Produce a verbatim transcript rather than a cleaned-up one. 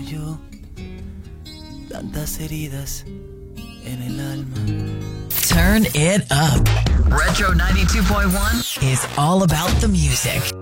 yo, tantas heridas en el alma. Turn it up. Retro ninety-two point one is all about the music.